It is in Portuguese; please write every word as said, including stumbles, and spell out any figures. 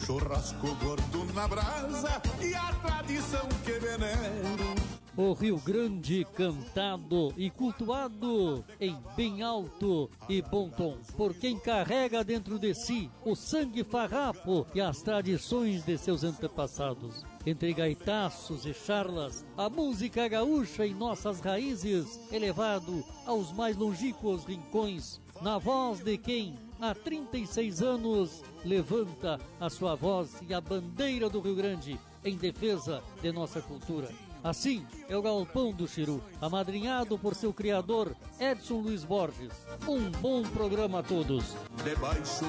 churrasco gordo na brasa e a tradição que venero. O Rio Grande cantado e cultuado em bem alto e bom tom, por quem carrega dentro de si o sangue farrapo e as tradições de seus antepassados. Entre gaitaços e charlas, a música gaúcha em nossas raízes, elevado aos mais longínquos rincões, na voz de quem, há trinta e seis anos, levanta a sua voz e a bandeira do Rio Grande em defesa de nossa cultura. Assim é o Galpão do Chiru, amadrinhado por seu criador, Edson Luiz Borges. Um bom programa a todos. Debaixo